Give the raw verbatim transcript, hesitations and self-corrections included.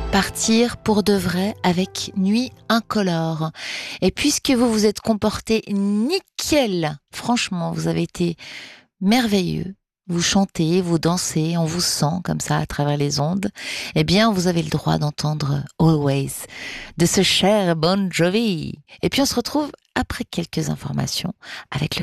Partir pour de vrai avec Nuit incolore. Et puisque vous vous êtes comporté nickel, franchement, vous avez été merveilleux. Vous chantez, vous dansez, on vous sent comme ça à travers les ondes. Eh bien, vous avez le droit d'entendre Always de ce cher Bon Jovi. Et puis on se retrouve après quelques informations avec le